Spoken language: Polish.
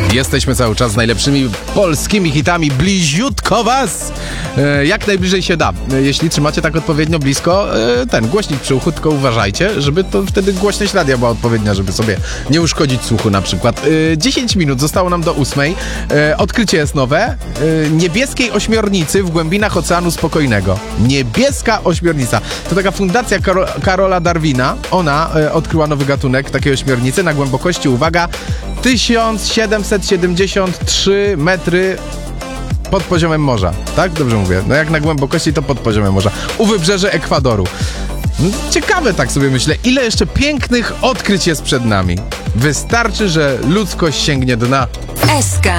Jesteśmy cały czas z najlepszymi polskimi hitami, bliziutko was, jak najbliżej się da. Jeśli trzymacie tak odpowiednio blisko, ten głośnik przy uchu, tylko uważajcie, żeby to wtedy głośność radia była odpowiednia, żeby sobie nie uszkodzić słuchu na przykład. 10 minut zostało nam do 8. Odkrycie jest nowe. Niebieskiej ośmiornicy w głębinach Oceanu Spokojnego. Niebieska ośmiornica. To taka fundacja Karola Darwina. Ona odkryła nowy gatunek takiej ośmiornicy na głębokości, uwaga, 1773 metry pod poziomem morza. Tak? Dobrze mówię. No jak na głębokości, to pod poziomem morza. U wybrzeży Ekwadoru. Ciekawe, tak sobie myślę, ile jeszcze pięknych odkryć jest przed nami. Wystarczy, że ludzkość sięgnie dna. SK